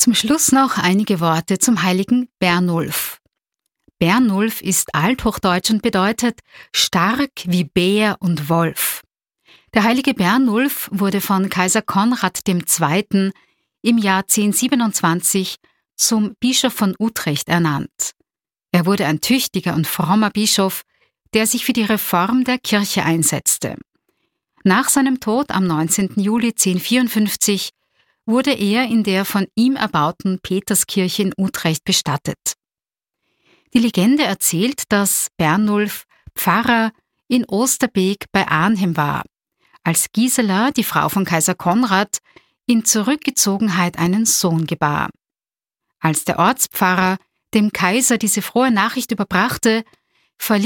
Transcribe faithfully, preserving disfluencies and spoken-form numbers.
Zum Schluss noch einige Worte zum heiligen Bernulf. Bernulf ist althochdeutsch und bedeutet stark wie Bär und Wolf. Der heilige Bernulf wurde von Kaiser Konrad der Zweite. Im Jahr zehnhundertsiebenundzwanzig zum Bischof von Utrecht ernannt. Er wurde ein tüchtiger und frommer Bischof, der sich für die Reform der Kirche einsetzte. Nach seinem Tod am neunzehnten Juli zehnhundertvierundfünfzig wurde er in der von ihm erbauten Peterskirche in Utrecht bestattet. Die Legende erzählt, dass Bernulf Pfarrer in Osterbeek bei Arnhem war, als Gisela, die Frau von Kaiser Konrad, in Zurückgezogenheit einen Sohn gebar. Als der Ortspfarrer dem Kaiser diese frohe Nachricht überbrachte,